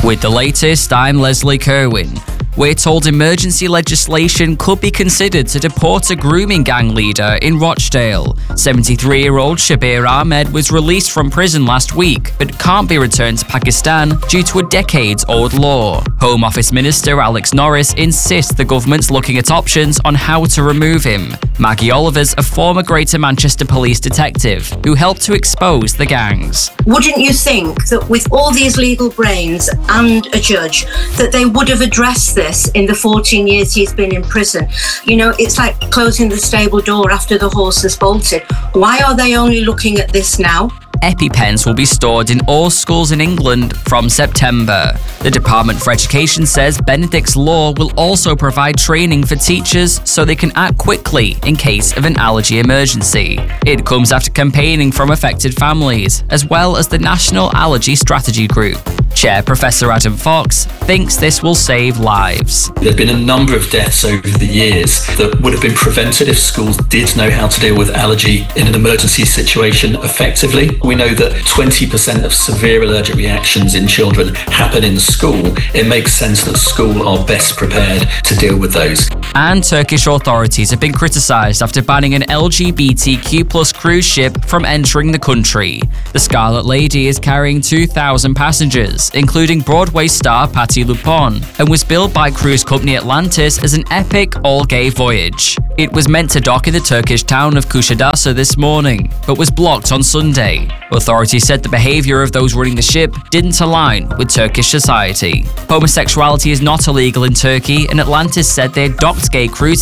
With the latest, I'm Leslie Kerwin. We're told emergency legislation could be considered to deport a grooming gang leader in Rochdale. 73-year-old Shabir Ahmed was released from prison last week, but can't be returned to Pakistan due to a decades-old law. Home Office Minister Alex Norris insists the government's looking at options on how to remove him. Maggie Oliver's a former Greater Manchester police detective who helped to expose the gangs. Wouldn't you think that with all these legal brains and a judge, that they would have addressed this in the 14 years he's been in prison? You know, it's like closing the stable door after the horse has bolted. Why are they only looking at this now? EpiPens will be stored in all schools in England from September. The Department for Education says Benedict's law will also provide training for teachers so they can act quickly in case of an allergy emergency. It comes after campaigning from affected families, as well as the National Allergy Strategy Group. Chair Professor Adam Fox thinks this will save lives. There have been a number of deaths over the years that would have been prevented if schools did know how to deal with allergy in an emergency situation effectively. We know that 20% of severe allergic reactions in children happen in school. It makes sense that school are best prepared to deal with those. And Turkish authorities have been criticised after banning an LGBTQ+ cruise ship from entering the country. The Scarlet Lady is carrying 2,000 passengers, including Broadway star Patti LuPone, and was billed by cruise company Atlantis as an epic all-gay voyage. It was meant to dock in the Turkish town of Kuşadası this morning, but was blocked on Sunday. Authorities said the behaviour of those running the ship didn't align with Turkish society. Homosexuality is not illegal in Turkey, and Atlantis said they had docked gay cruise